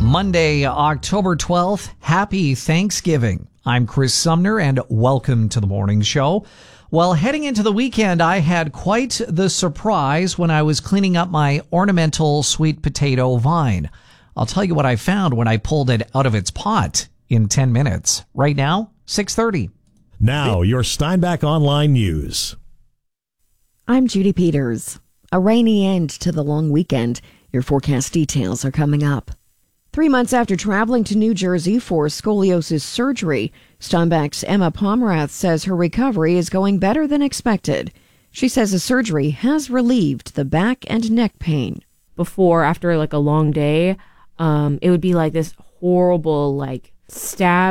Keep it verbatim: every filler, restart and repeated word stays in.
Monday, October twelfth. Happy Thanksgiving. I'm Chris Sumner, and welcome to the morning show. Well, heading into the weekend, I had quite the surprise when I was cleaning up my ornamental sweet potato vine. I'll tell you what I found when I pulled it out of its pot in ten minutes. Right now, six thirty. Now, your Steinbach Online News. I'm Judy Peters. A rainy end to the long weekend. Your forecast details are coming up. Three months after traveling to New Jersey for scoliosis surgery, Steinbach's Emma Pomerath says her recovery is going better than expected. She says the surgery has relieved the back and neck pain. Before, after like a long day, um, it would be like this horrible, like stab